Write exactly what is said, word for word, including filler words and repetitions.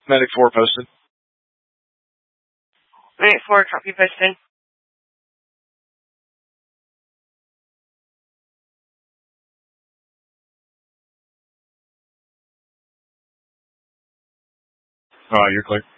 Medic four posted. Medic four, copy posted. Alright, you're clear.